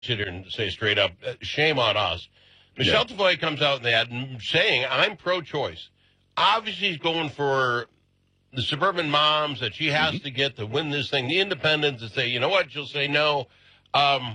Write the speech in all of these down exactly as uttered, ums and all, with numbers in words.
sit here and say straight up, uh, shame on us. Michelle yeah. Tafoya comes out in that saying, I'm pro-choice. Obviously, he's going for the suburban moms that she has mm-hmm. to get to win this thing. The independents that say, you know what, she'll say no. Um,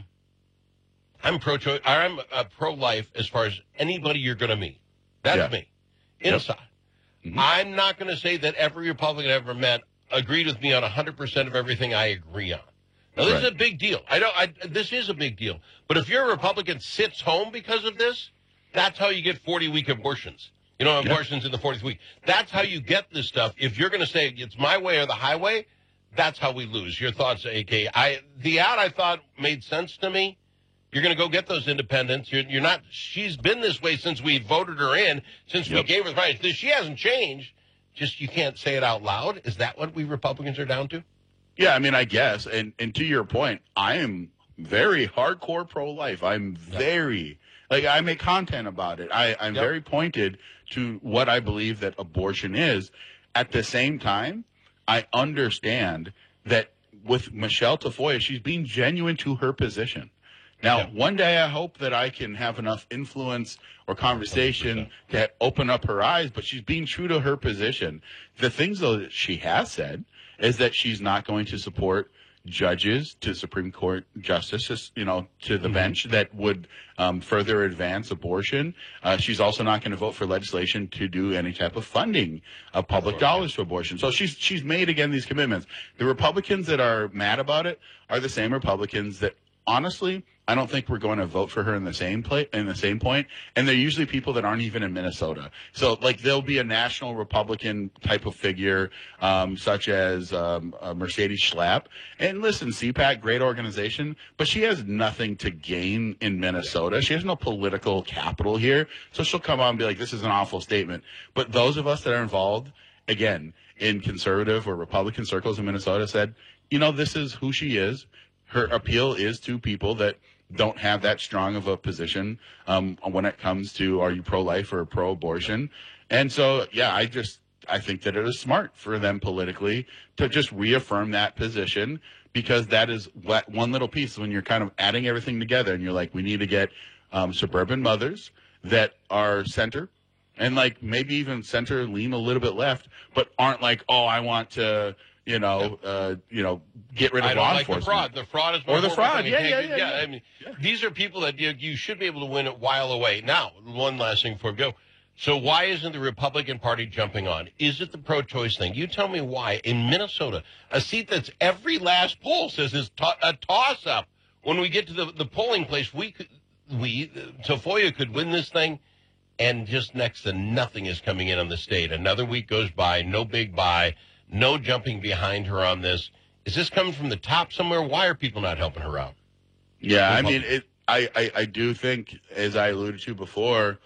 I'm pro-choice. I'm uh, pro-life as far as anybody you're going to meet. That's yeah. me. Inside. Yep. Mm-hmm. I'm not going to say that every Republican I've ever met agreed with me on one hundred percent of everything I agree on. Now, this right. is a big deal. I don't. I, this is a big deal. But if you're a Republican sits home because of this, that's how you get forty-week abortions. You know, abortions yep. in the fortieth week. That's how you get this stuff. If you're going to say it's my way or the highway, that's how we lose. Your thoughts, A K? I the ad I thought made sense to me. You're going to go get those independents. You're, you're not. She's been this way since we voted her in, since yep. we gave her the right. She hasn't changed. Just you can't say it out loud. Is that what we Republicans are down to? Yeah, I mean, I guess. And and to your point, I am very hardcore pro-life. I'm very, like, I make content about it. I, I'm yep. very pointed to what I believe that abortion is. At the same time, I understand that with Michelle Tafoya, she's being genuine to her position. Now, yeah. one day I hope that I can have enough influence or conversation one hundred percent to open up her eyes, but she's being true to her position. The things, though, that she has said is that she's not going to support judges to Supreme Court justices, you know, to the mm-hmm. bench that would um, further advance abortion. Uh, she's also not going to vote for legislation to do any type of funding of public dollars to abortion. So she's she's made, again, these commitments. The Republicans that are mad about it are the same Republicans that, honestly, I don't think we're going to vote for her in the same play, in the same point. And they're usually people that aren't even in Minnesota. So, like, there'll be a national Republican type of figure, um, such as um, uh, Mercedes Schlapp. And listen, C PAC, great organization, but she has nothing to gain in Minnesota. She has no political capital here. So she'll come on and be like, this is an awful statement. But those of us that are involved, again, in conservative or Republican circles in Minnesota said, you know, this is who she is. Her appeal is to people that don't have that strong of a position um, when it comes to are you pro-life or pro-abortion. And so, yeah, I just I think that it is smart for them politically to just reaffirm that position, because that is what one little piece when you're kind of adding everything together and you're like, we need to get um, suburban mothers that are center and like maybe even center lean a little bit left, but aren't like, oh, I want to – You know, uh, you know, get rid of I don't law like enforcement. the fraud. The fraud is more or the fraud. Yeah, yeah, yeah, yeah. yeah. I mean, yeah. These are people that you, you should be able to win it while away. Now, one last thing before we go. So why isn't the Republican Party jumping on? Is it the pro-choice thing? You tell me why. In Minnesota, a seat that's every last poll says is to- a toss-up. When we get to the, the polling place, we could, we Tafoya could win this thing, and just next to nothing is coming in on the state. Another week goes by, no big buy. No jumping behind her on this. Is this coming from the top somewhere? Why are people not helping her out? Yeah, I mean, it, I, I, I do think, as I alluded to before,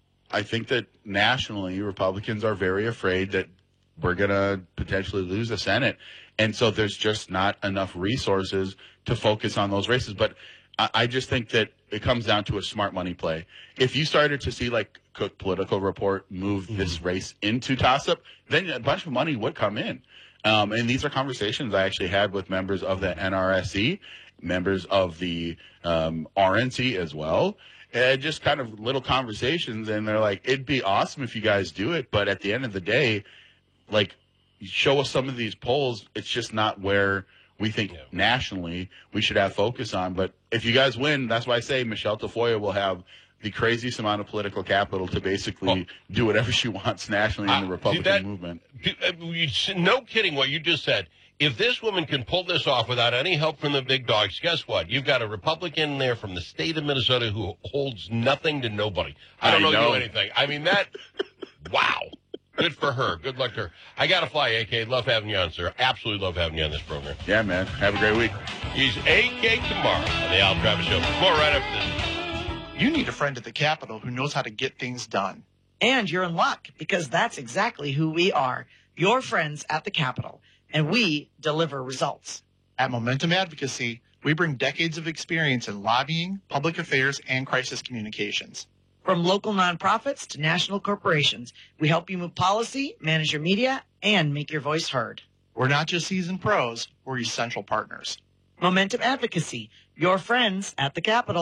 I think that nationally Republicans are very afraid that we're going to potentially lose the Senate. And so there's just not enough resources to focus on those races. But I, I just think that it comes down to a smart money play. If you started to see, like, Cook Political Report move mm-hmm. this race into toss-up, then a bunch of money would come in. Um, and these are conversations I actually had with members of the N R S C, members of the um, R N C as well, and just kind of little conversations. And they're like, it'd be awesome if you guys do it, but at the end of the day, like, show us some of these polls. It's just not where we think yeah. nationally we should have focus on. But if you guys win, that's why I say Michelle Tafoya will have the craziest amount of political capital to basically well, do whatever she wants nationally in the Republican uh, that, movement. Uh, you, no kidding what you just said. If this woman can pull this off without any help from the big dogs, guess what? You've got a Republican there from the state of Minnesota who holds nothing to nobody. I don't I know, know you anything. I mean, that, wow. Good for her. Good luck to her. I got to fly, A K. Love having you on, sir. Absolutely love having you on this program. Yeah, man. Have a great week. He's A K tomorrow on the Al Travis Show. More right after this. You need a friend at the Capitol who knows how to get things done. And you're in luck, because that's exactly who we are, your friends at the Capitol, and we deliver results. At Momentum Advocacy, we bring decades of experience in lobbying, public affairs, and crisis communications. From local nonprofits to national corporations, we help you move policy, manage your media, and make your voice heard. We're not just seasoned pros, we're essential partners. Momentum Advocacy, your friends at the Capitol.